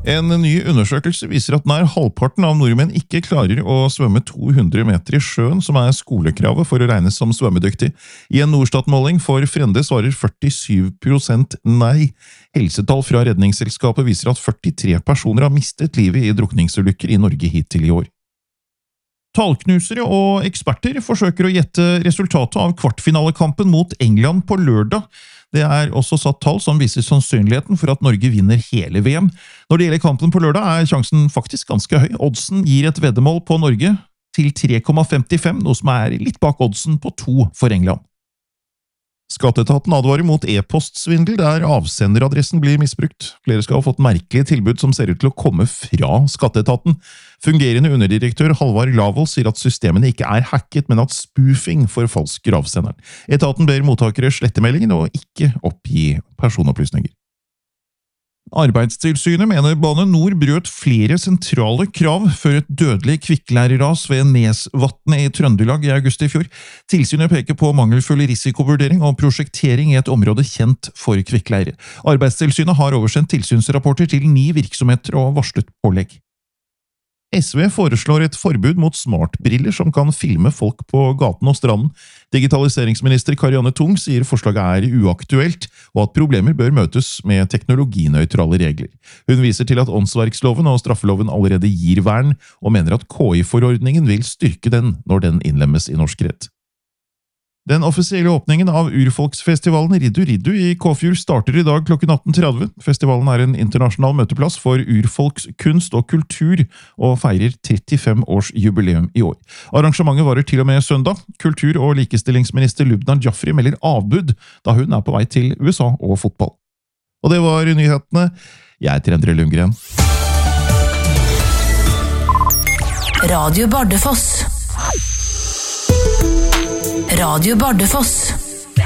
En ny undersøkelse viser at nær halvparten av nordmenn ikke klarer å svømme 200 meter i sjøen, som skolekravet for å regnes som svømmedyktig. I en Norstat-måling for Frende svarer 47% nei. Helsetall fra Redningsselskapet viser at 43 personer har mistet livet i drukningsulykker i Norge hittil i år. Tallknusere og eksperter forsøker å gjette resultatet av kvartfinalekampen mot England på lørdag. Det også satt tall som viser sannsynligheten for at Norge vinner hele VM. Når det gjelder kampen på lørdag sjansen faktisk ganske høy. Oddsen gir et veddemål på Norge til 3,55, noe som litt bak oddsen på 2 for England. Skatteetaten advarer mot e-postsvindel der avsenderadressen blir misbrukt. Flere skal ha fått merkelige tilbud som ser ut til å komme fra Skatteetaten. Fungerende underdirektør Halvard Lavol sier at systemene ikke hacket, men at spoofing forfalsker avsenderen. Etaten ber mottakere slette meldingen og ikke oppgi personopplysninger. Arbeidstilsynet mener Bane Nor brøt flere sentrale krav før et dødelig kvikkleireras ved Nesvatnet i Trøndelag i august i fjor. Tilsynet peker på mangelfull risikovurdering og prosjektering i et område kjent for kvikkleire. Arbeidstilsynet har oversendt tilsynsrapporter til 9 virksomheter og varslet pålegg. SV foreslår et forbud mot smartbriller som kan filme folk på gaten og stranden. Digitaliseringsminister Karianne Tung sier forslaget uaktuelt, og at problemer bør møtes med teknologinøytrale regler. Hun viser til at åndsverksloven og straffeloven allerede gir vern, og mener at KI-forordningen vil styrke den når den innlemmes i norsk rett. Den offisielle åpningen av urfolksfestivalen Riddu Riddu i Kåfjord starter i dag klokken 18:30. Festivalen en internasjonal møteplass for urfolkskunst og kultur, og feirer 35 års jubileum i år. Arrangementet varer til og med søndag. Kultur- og likestillingsminister Lubna Jafri melder avbud, da hun på vei til USA og fotball. Og det var nyhetene. Jeg heter Endre Lundgren. Radio Bardufoss. Radio Bardufoss.